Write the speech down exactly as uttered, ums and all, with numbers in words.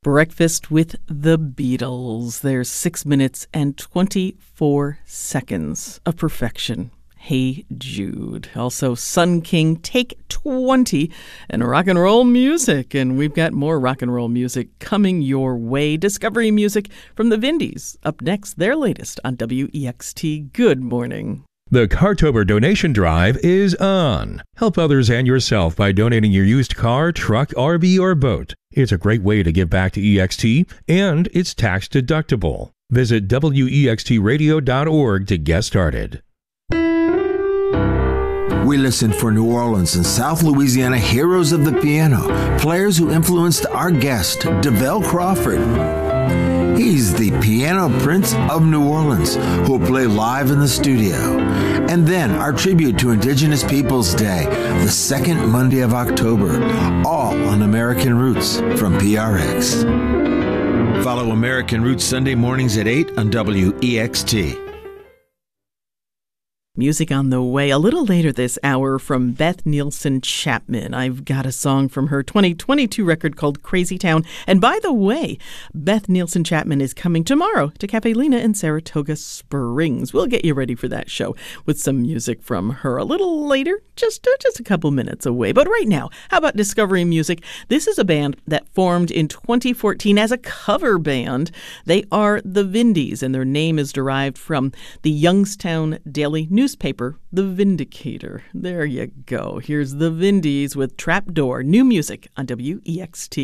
Breakfast with the Beatles. There's six minutes and twenty-four seconds of perfection. Hey Jude. Also Sun King, Take twenty, and rock and roll music. And we've got more rock and roll music coming your way. Discovery music from the Vindies. Up next, their latest on W E X T. Good morning. The Cartober donation drive is on. Help others and yourself by donating your used car, truck, R V, or boat. It's a great way to give back to E X T, and it's tax deductible. Visit W E X T radio dot org to get started. We listen for New Orleans and South Louisiana heroes of the piano, players who influenced our guest, DeVell Crawford. He's the piano prince of New Orleans, who will play live in the studio. And then our tribute to Indigenous Peoples Day, the second Monday of October, all on American Roots from P R X. Follow American Roots Sunday mornings at eight on W E X T. Music on the way a little later this hour from Beth Nielsen Chapman. I've got a song from her twenty twenty-two record called Crazy Town. And by the way, Beth Nielsen Chapman is coming tomorrow to Cafe Lena in Saratoga Springs. We'll get you ready for that show with some music from her a little later, just, uh, just a couple minutes away. But right now, how about Discovery Music? This is a band that formed in twenty fourteen as a cover band. They are the Vindies, and their name is derived from the Youngstown Daily News. Newspaper, The Vindicator. There you go. Here's the Vindies with Trapdoor. New music on W E X T.